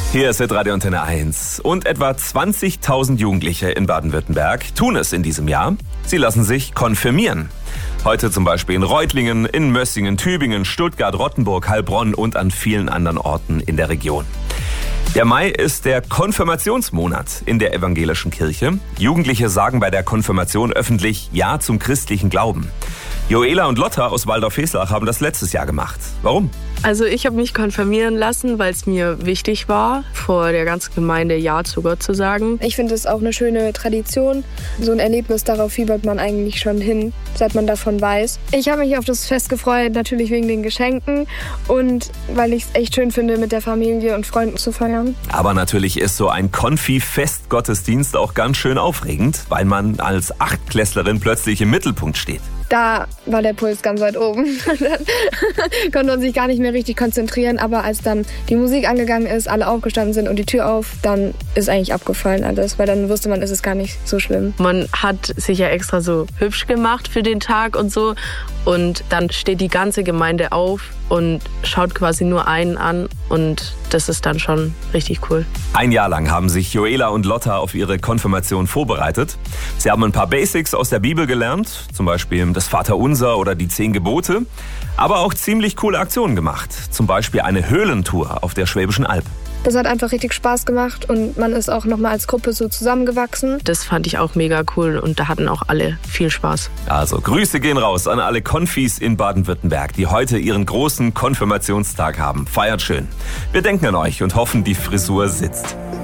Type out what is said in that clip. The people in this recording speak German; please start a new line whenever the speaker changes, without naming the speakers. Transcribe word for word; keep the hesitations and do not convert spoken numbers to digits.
Hier ist Radio Antenne eins. Und etwa zwanzigtausend Jugendliche in Baden-Württemberg tun es in diesem Jahr. Sie lassen sich konfirmieren. Heute zum Beispiel in Reutlingen, in Mössingen, Tübingen, Stuttgart, Rottenburg, Heilbronn und an vielen anderen Orten in der Region. Der Mai ist der Konfirmationsmonat in der evangelischen Kirche. Jugendliche sagen bei der Konfirmation öffentlich Ja zum christlichen Glauben. Joela und Lotta aus Waldorf-Heslach haben das letztes Jahr gemacht. Warum?
Also ich habe mich konfirmieren lassen, weil es mir wichtig war, vor der ganzen Gemeinde Ja zu Gott zu sagen.
Ich finde es auch eine schöne Tradition. So ein Erlebnis, darauf fiebert man eigentlich schon hin, seit man davon weiß. Ich habe mich auf das Fest gefreut, natürlich wegen den Geschenken und weil ich es echt schön finde, mit der Familie und Freunden zu feiern.
Aber natürlich ist so ein Konfi-Fest-Gottesdienst auch ganz schön aufregend, weil man als Achtklässlerin plötzlich im Mittelpunkt steht.
Da war der Puls ganz weit oben. Dann konnte man sich gar nicht mehr richtig konzentrieren. Aber als dann die Musik angegangen ist, alle aufgestanden sind und die Tür auf, dann ist eigentlich abgefallen alles. Weil dann wusste man, ist es gar nicht so schlimm.
Man hat sich ja extra so hübsch gemacht für den Tag und so. Und dann steht die ganze Gemeinde auf und schaut quasi nur einen an. Und das ist dann schon richtig cool.
Ein Jahr lang haben sich Joela und Lotta auf ihre Konfirmation vorbereitet. Sie haben ein paar Basics aus der Bibel gelernt, zum Beispiel das Vaterunser oder die Zehn Gebote, aber auch ziemlich coole Aktionen gemacht, zum Beispiel eine Höhlentour auf der Schwäbischen Alb.
Das hat einfach richtig Spaß gemacht und man ist auch nochmal als Gruppe so zusammengewachsen.
Das fand ich auch mega cool und da hatten auch alle viel Spaß.
Also Grüße gehen raus an alle Konfis in Baden-Württemberg, die heute ihren großen Konfirmationstag haben. Feiert schön. Wir denken an euch und hoffen, die Frisur sitzt.